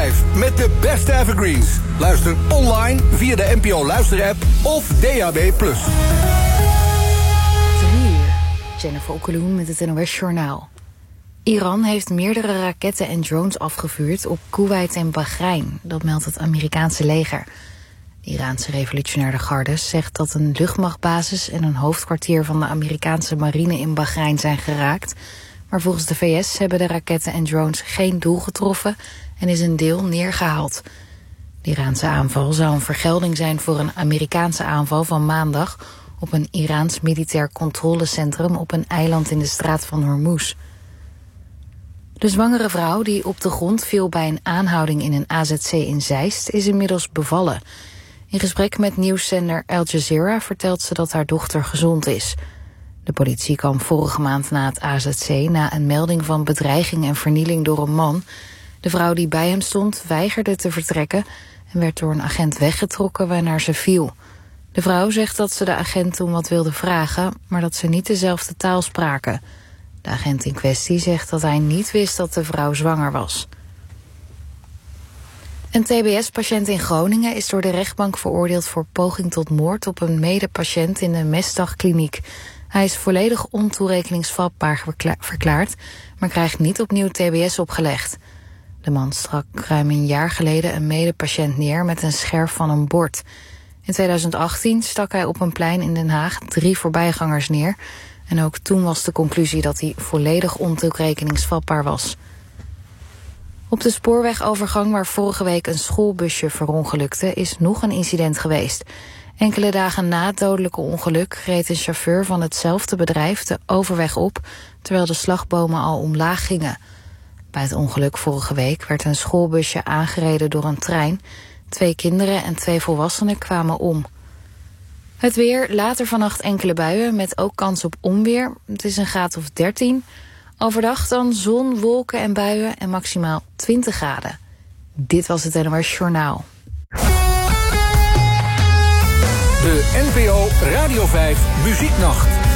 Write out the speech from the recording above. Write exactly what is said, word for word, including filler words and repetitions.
vijf met de beste evergreens. Luister online via de N P O Luisterapp of D A B plus. drie uur. Jennifer Okkeloen met het N O S Journaal. Iran heeft meerdere raketten en drones afgevuurd op Koeweit en Bahrein. Dat meldt het Amerikaanse leger. De Iraanse revolutionaire garde zegt dat een luchtmachtbasis en een hoofdkwartier van de Amerikaanse marine in Bahrein zijn geraakt. Maar volgens de V S hebben de raketten en drones geen doel getroffen en is een deel neergehaald. De Iraanse aanval zou een vergelding zijn voor een Amerikaanse aanval van maandag op een Iraans militair controlecentrum op een eiland in de straat van Hormuz. De zwangere vrouw die op de grond viel bij een aanhouding in een A Z C in Zeist is inmiddels bevallen. In gesprek met nieuwszender Al Jazeera vertelt ze dat haar dochter gezond is. De politie kwam vorige maand na het A Z C na een melding van bedreiging en vernieling door een man. De vrouw die bij hem stond weigerde te vertrekken en werd door een agent weggetrokken waarna ze viel. De vrouw zegt dat ze de agent om wat wilde vragen, maar dat ze niet dezelfde taal spraken. De agent in kwestie zegt dat hij niet wist dat de vrouw zwanger was. Een T B S-patiënt in Groningen is door de rechtbank veroordeeld voor poging tot moord op een medepatiënt in de Mestdagkliniek. Hij is volledig ontoerekeningsvatbaar verklaard, maar krijgt niet opnieuw T B S opgelegd. De man stak ruim een jaar geleden een medepatiënt neer met een scherf van een bord. In tweeduizend achttien stak hij op een plein in Den Haag drie voorbijgangers neer. En ook toen was de conclusie dat hij volledig ontoerekeningsvatbaar was. Op de spoorwegovergang waar vorige week een schoolbusje verongelukte is nog een incident geweest. Enkele dagen na het dodelijke ongeluk reed een chauffeur van hetzelfde bedrijf de overweg op, terwijl de slagbomen al omlaag gingen. Bij het ongeluk vorige week werd een schoolbusje aangereden door een trein. Twee kinderen en twee volwassenen kwamen om. Het weer, later vannacht enkele buien met ook kans op onweer. Het is een graad of dertien. Overdag dan zon, wolken en buien en maximaal twintig graden. Dit was het N O S Journaal. De N P O Radio vijf Muzieknacht.